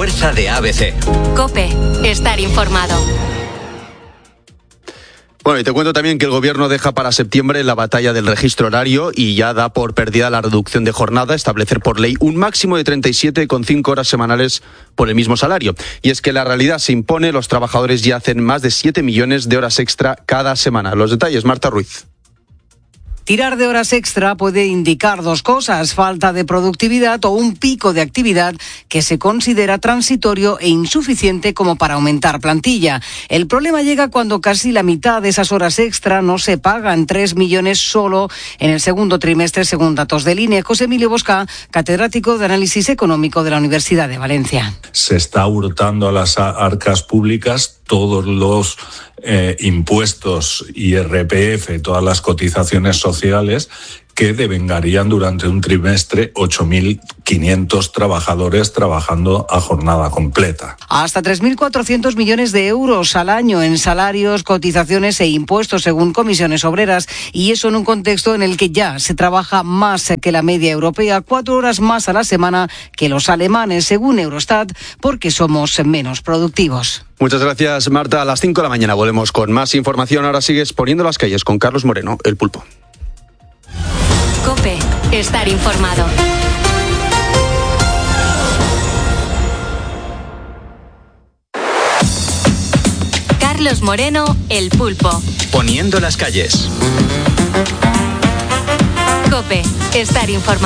fuerza de ABC. COPE. Estar informado. Bueno, y te cuento también que el Gobierno deja para septiembre la batalla del registro horario y ya da por perdida la reducción de jornada, establecer por ley un máximo de 37,5 horas semanales por el mismo salario. Y es que la realidad se impone, los trabajadores ya hacen más de 7 millones de horas extra cada semana. Los detalles, Marta Ruiz. Tirar de horas extra puede indicar dos cosas: falta de productividad o un pico de actividad que se considera transitorio e insuficiente como para aumentar plantilla. El problema llega cuando casi la mitad de esas horas extra no se pagan, 3 millones solo en el segundo trimestre, según datos del INE. José Emilio Bosca, catedrático de Análisis Económico de la Universidad de Valencia. Se está hurtando a las arcas públicas todos los impuestos, IRPF, todas las cotizaciones sociales que devengarían durante un trimestre 8.500 trabajadores trabajando a jornada completa. Hasta 3.400 millones de euros al año en salarios, cotizaciones e impuestos, según comisiones obreras. Y eso en un contexto en el que ya se trabaja más que la media europea, 4 horas más a la semana que los alemanes, según Eurostat, porque somos menos productivos. Muchas gracias, Marta. A las 5 de la mañana volvemos con más información. Ahora sigues poniendo las calles con Carlos Moreno, El Pulpo. COPE. Estar informado. Carlos Moreno, El Pulpo. Poniendo las calles. COPE. Estar informado.